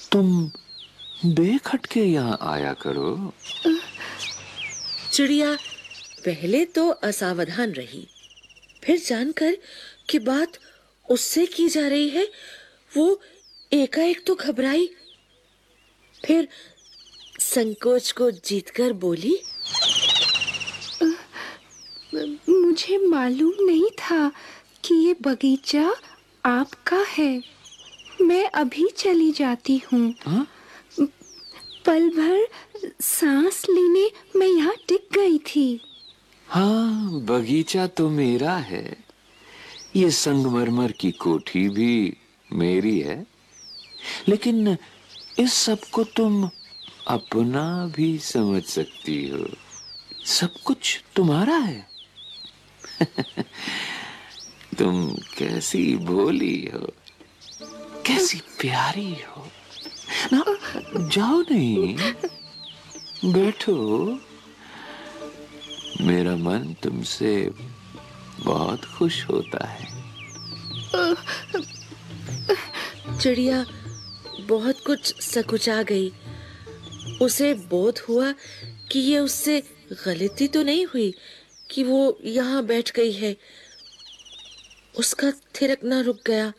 तुम बेखटके यहाँ आया करो। चिड़िया पहले तो असावधान रही, फिर जानकर कि बात उससे की जा रही है, वो एकाएक तो घबराई। फिर संकोच को जीतकर बोली, मुझे मालूम नहीं था कि ये बगीचा आपका है। मैं अभी चली जाती हूँ। पल भर सांस लेने मैं यहाँ टिक गई थी। हाँ, बगीचा तो मेरा है। ये संगमरमर की कोठी भी मेरी है, लेकिन इस सब को तुम अपना भी समझ सकती हो। सब कुछ तुम्हारा है। तुम कैसी भोली हो, कैसी प्यारी हो ना। जाओ नहीं, बैठो। मेरा मन तुमसे बहुत खुश होता है। चिड़िया बहुत कुछ सकुचा गई। उसे बोध हुआ कि ये उससे गलती तो नहीं हुई कि वो यहाँ बैठ गई है। उसका थिरकना रुक गया।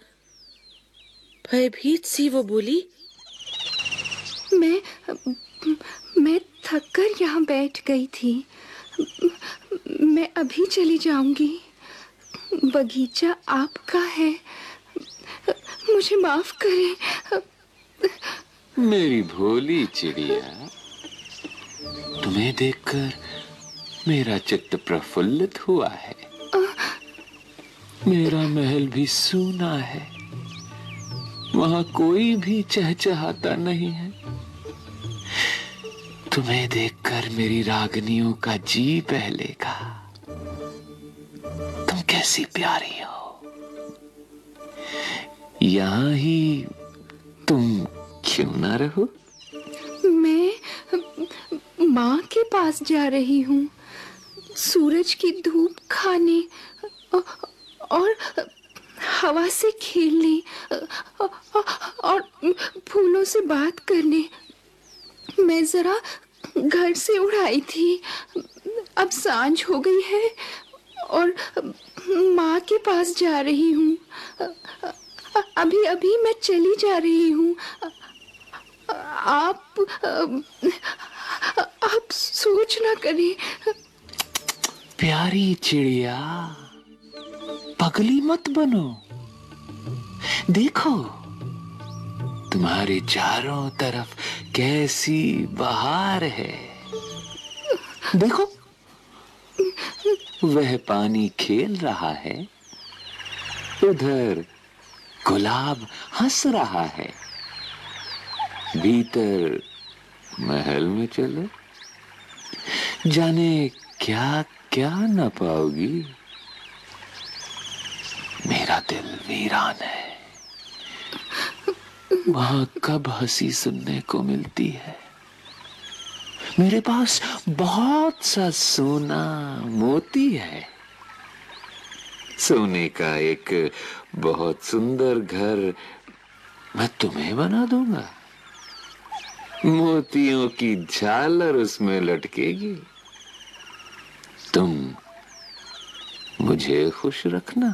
भयभीत सी वो बोली, मैं थककर यहाँ बैठ गई थी। मैं अभी चली जाऊंगी। बगीचा आपका है, मुझे माफ करें। मेरी भोली चिड़िया, तुम्हें देखकर मेरा चित्त प्रफुल्लित हुआ है। मेरा महल भी सूना है, वहां कोई भी चहचहाता नहीं है। तुम्हें देखकर मेरी रागनियों का जी बहलेगा। तुम कैसी प्यारी हो। यहाँ ही तुम क्यों ना रहो? मैं माँ के पास जा रही हूँ, सूरज की धूप खाने और हवा से खेलने और फूलों से बात करने। मैं जरा घर से उड़ आई थी। अब सांझ हो गई है और माँ के पास जा रही हूँ। अभी अभी मैं चली जा रही हूँ। आप सोच ना करें। प्यारी चिड़िया, पगली मत बनो। देखो, तुम्हारे चारों तरफ कैसी बहार है। देखो, वह पानी खेल रहा है, उधर गुलाब हंस रहा है। भीतर महल में चलो, जाने क्या क्या न पाओगी। मेरा दिल वीरान है, वहां कब हंसी सुनने को मिलती है। मेरे पास बहुत सा सोना मोती है। सोने का एक बहुत सुंदर घर मैं तुम्हें बना दूंगा। मोतियों की झालर उसमें लटकेगी। तुम मुझे खुश रखना।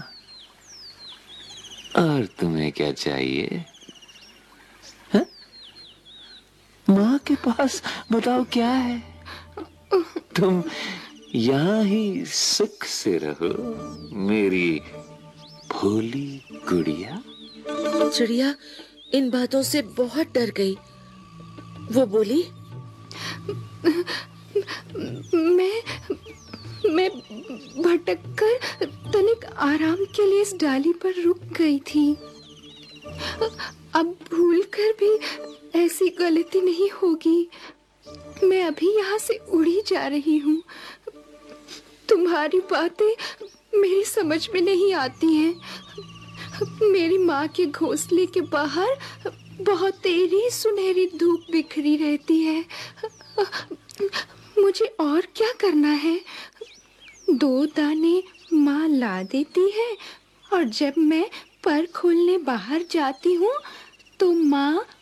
और तुम्हें क्या चाहिए? है? माँ के पास बताओ क्या है? तुम यहाँ ही सुख से रहो, मेरी भोली गुड़िया। चिड़िया इन बातों से बहुत डर गई। वो बोली, मैं भटककर तनिक आराम के लिए इस डाली पर रुक गई थी। अब भूलकर भी ऐसी गलती नहीं होगी। मैं अभी यहाँ से उड़ी जा रही हूँ। तुम्हारी बातें मेरी समझ में नहीं आती हैं। मेरी माँ के घोंसले के बाहर बहुत तेरी सुनहरी धूप बिखरी रहती है। मुझे और क्या करना है? 2 दाने माँ ला देती है और जब मैं पर खोलने बाहर जाती हूँ तो माँ